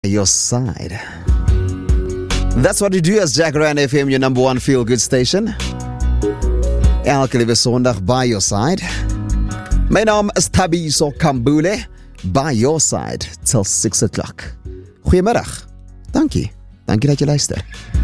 Your side. That's what you do as Jack Ryan FM, your number one feel-good station. Elke liewe Sondag by your side. My naam is Thabiso Kambule, by your side till 6 o'clock. Goeiemiddag. Dankie dat jy luister.